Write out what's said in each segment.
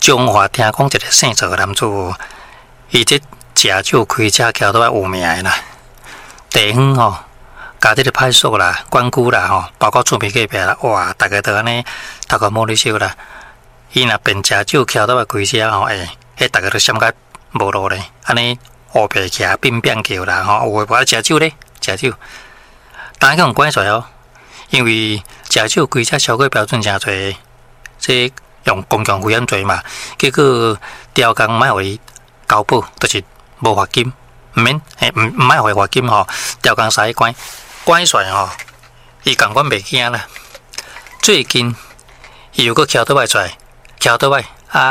中华听讲一个姓赵的男子，伊这食酒开车骑倒来有名的啦。地方吼，甲这个派出所啦、管区啦吼，包括厝边隔壁啦，哇，大家都安尼头壳摸咧烧啦。伊若便食酒骑倒来开车吼，迄大家都闪甲无路咧，安尼乌白骑变变叫啦吼，有诶无食酒咧，食酒。当然讲关出来哦，因为食酒开车超过标准真侪，这用公共危险罪嘛，结果调工买互伊交保，就是无罚金，毋免毋买互伊罚金吼，调工使关出来吼，伊共阮袂惊啦。最近伊又搁骑倒来出来，骑倒来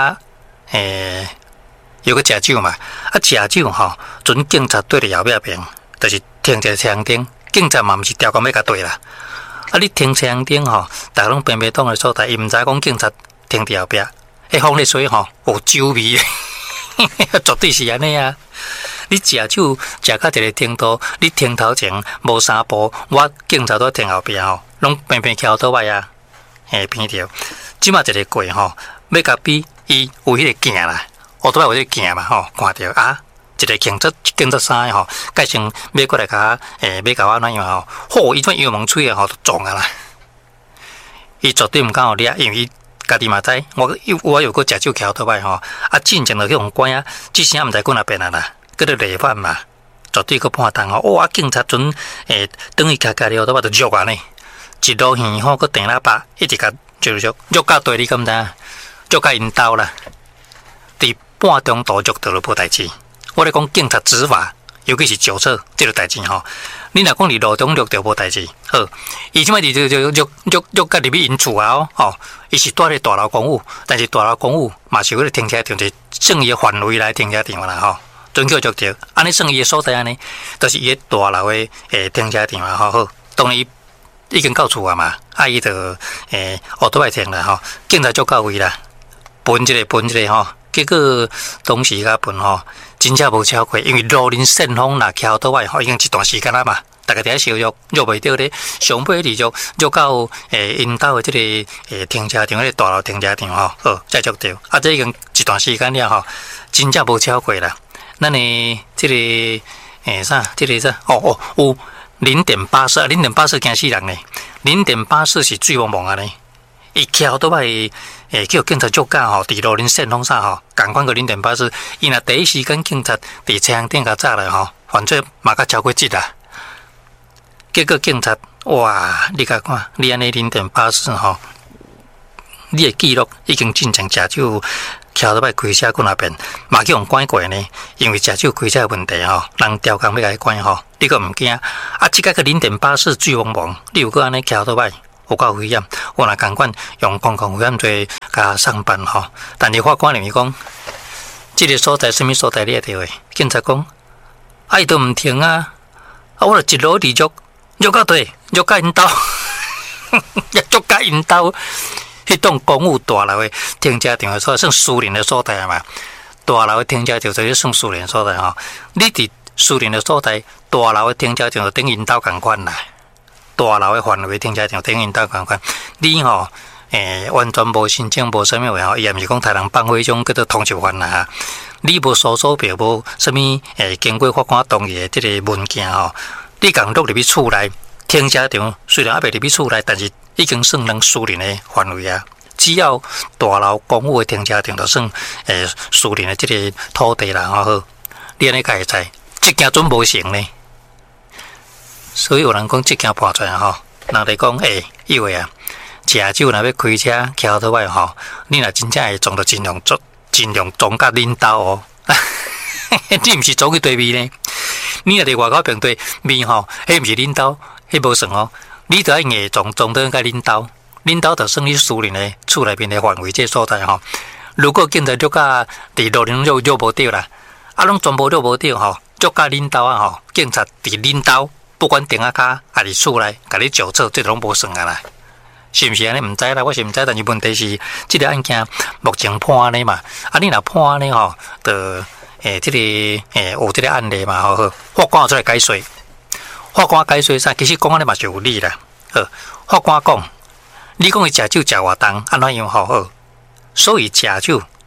又搁食酒嘛，食酒吼，准警察对伫后壁边，就是停一个车灯，警察嘛毋是调工要甲对啦。你停车灯吼，逐个拢便当的所在，伊毋知讲警察停伫后壁，风咧吹吼有酒味，绝对是安尼啊！你食酒食到一个程度，你停头前无3步，我警察都停后壁吼，拢偏偏翘倒来啊！偏着，即马一个过吼，要甲比伊有迄个镜啦，倒来有迄个镜嘛吼，看着啊！一个警察衫的吼，改成要过来甲要甲我怎样吼？嚯！伊种油蒙吹的吼，都撞啊啦！伊绝对毋敢互掠，因为伊家己嘛知，我有个食酒翘倒来吼，进前就去互关啊，即声毋知过哪边啊啦，搁咧累犯嘛，绝对搁判重吼。哇！警察阵等于家己后倒来就喐啊呢，一路耳吼搁电喇叭，一直甲喐到对，你敢知？喐到因兜啦，伫半中途喐到就无代志。我咧讲警察执法，尤其是酒测这个代志吼。你若讲伫路中录着无代志，好，伊即摆就甲入去因厝啊吼，伊是住咧大楼公寓，但是大楼公寓嘛是迄个停车场，就是算伊的范围内停车场啦吼，准确捉着，安尼算伊的所在安尼，就是伊个大楼的停车场啊吼。好，当然伊已经到厝啊嘛，伊就后头来停啦吼，警察捉到位啦，分一个吼，结果当时甲分吼。真正无超过，因为路人顺风啦，翘倒来吼，已经一段时间啦嘛，大家伫遐烧肉袂着咧，上尾伫肉到因兜的即个停车场，迄个大楼停车场吼，好再捉着，这已经一段时间了吼，真正无超过啦。咱的即个即个啥？有0.84，0.84惊死人呢，0.84是最茫啊呢，伊翘倒来。叫警察捉架吼，伫路人顺风啥吼，共款个0.84，伊若第一时间警察伫车厢顶甲抓来吼，犯罪嘛甲超过1啦。结果警察哇，你甲看，你安尼0.84吼，你的记录已经进前食酒翘倒来开车过那边，嘛叫人关过呢。因为食酒开车的问题吼，人调工要甲伊关吼，你个毋惊即个0.84最茫，你有个安尼翘倒来。有够危险，我若共款用公共危险罪甲上班吼，但是法官认为讲，这个所在什么所在你会着会？警察讲，伊都毋停啊，我就一路直喐到对，喐到因兜，喐到因兜，迄栋公寓大楼的停车场的所在，算私人的所在嘛。大楼的停车场就是算私人所在吼，你伫私人的所在，大楼的停车场就等因兜共款啦。大楼的范围停车场等因兜共款，你吼完全无申请无啥物话吼，伊也毋是讲杀人放火迄种叫做通缉犯啦。你无搜索票，无啥物经过法官同意的即个文件吼，你共落入去厝内停车场，虽然还未入去厝内，但是已经算咱私人的范围啊。只要大楼公寓的停车场，就算私人的即个土地啦吼，你安尼家会知，即件准无成呢。所以有人讲即件判出来吼，人哋讲以为啊，食酒若要开车翘倒来吼，你若真正会撞到尽量撞甲恁兜哦，你毋是撞去对面呢？你若伫外口平对面吼，迄毋是恁兜，迄无算哦。你着爱硬撞到甲恁兜，恁兜着算你私人的厝内面的范围这所在吼。如果警察捉甲伫路人捉无着啦，拢全部捉无着吼，捉甲恁兜啊吼，警察伫恁兜。不管顶下骹还是厝内，甲你酒测，这拢无算啊啦，是毋是安尼？毋知啦，我是毋知，但是问题是，这个案件目前判安尼嘛，你若判安尼吼，就这个有这个案例嘛，吼，法官出来解说，法官解说啥？其实讲安尼嘛是有理啦。法官讲，你讲伊食酒食活动，安怎样好？所以食酒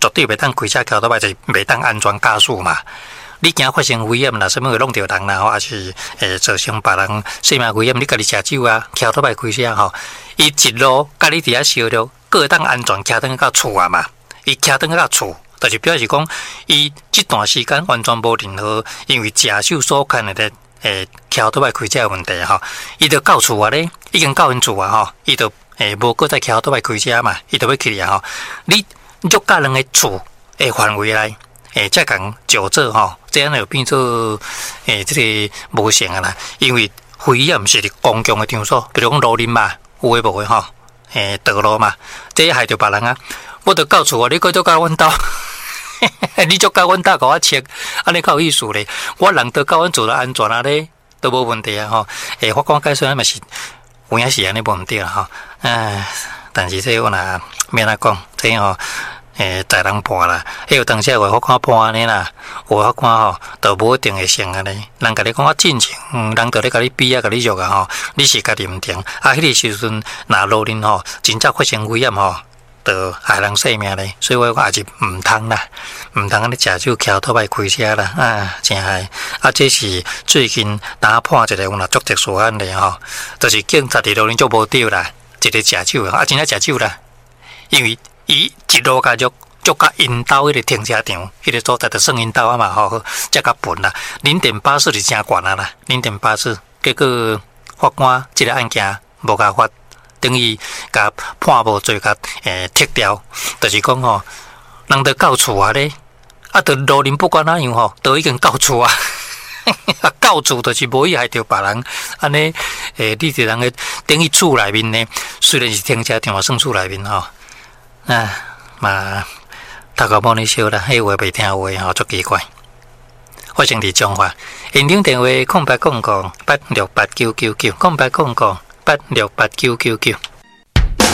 绝对袂当开车桥头摆，就是袂当安全驾驶嘛。你惊发生危险啦，什么会弄着人啦，还是造成别人性命危险？你家己食酒啊，桥头摆开车吼，伊一路甲你伫遐烧着，佫会当安全徛登到厝啊嘛。伊徛登到厝，就是表示讲，伊这段时间完全无任何因为驾驶所看的桥头摆开车的问题吼，伊就到厝啊咧，已经到因厝啊吼，伊就无搁在桥头摆开车嘛，伊就要去啊吼。你约到人个厝的范围内。再讲酒做吼，这样就变做这个无成啊啦。因为危险是伫公共的场所，比如讲路林嘛，有诶无诶吼，道路嘛，这害着别人啊。我著到厝啊，你搁足到阮兜，你足到阮兜甲我切，安尼较有意思咧。我人都到阮厝就安全啊咧，都无问题啊吼。法官解说嘛是有影是安尼无毋对啦吼。但是这我若免来讲，这吼。在人判啦，迄有当时话法官判安尼啦，有法官吼，都无一定会成安尼。人甲你讲啊进前，人就咧甲你比啊，甲你辱啊吼，你是家己毋定。迄个时阵，若路人吼，真正发生危险吼，就害人性命咧。所以我也是毋通啦，毋通安尼食酒桥头摆开车啦，真害。这是最近打判一个有若足特殊案例吼，就是警察伫路人足无对啦，一个食酒真正食酒啦，因为。伊一路加足甲因兜迄个停车场，迄个所在就算因兜啊嘛吼，才甲分啦。0.84是真悬啊啦，0.84。结果法官即个案件无甲发，等于甲判无罪，甲剔掉，就是讲吼，人都到厝啊咧，就路人不管哪样吼，都已经到厝啊。到厝就是无意害着别人，安尼你伫人个等于厝内面呢，虽然是停车场，算厝内面吼。嘛，头壳帮你烧啦，迄话袂听话吼，足奇怪。发生伫中华，现场电话0800868999，0800868999。